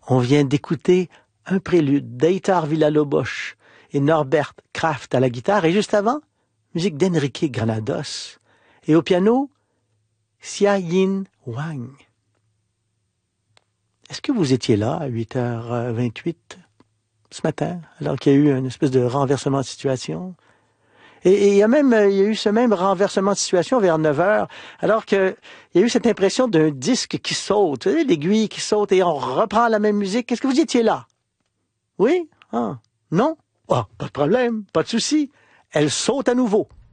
On vient d'écouter un prélude d'Eitar Villa-Lobos et Norbert Kraft à la guitare. Et juste avant, musique d'Enrique Granados. Et au piano, Xia-Yin Wang. Est-ce que vous étiez là à 8h28 ce matin, alors qu'il y a eu une espèce de renversement de situation? Et il y a eu ce même renversement de situation vers 9h, alors que il y a eu cette impression d'un disque qui saute, l'aiguille qui saute, et on reprend la même musique. Est-ce que vous étiez là? Oui? Ah. Non? Ah, pas de problème, pas de souci. Elle saute à nouveau.